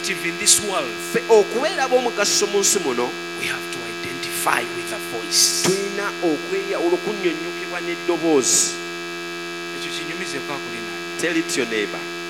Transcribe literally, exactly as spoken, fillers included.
effective in this world, ffe okubeera ab'omugaso mu nsi muno we have to identify with a voice. tulina okweyawula okunnyonnyokebwa n'eddoboozi. Ekyo kinyumize kwa kulina. Tell it to your neighbor.